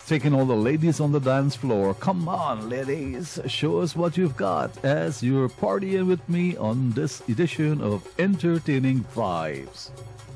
Taking all the ladies on the dance floor. Come on, ladies, show us what you've got as you're partying with me on this edition of Entertaining Vibes.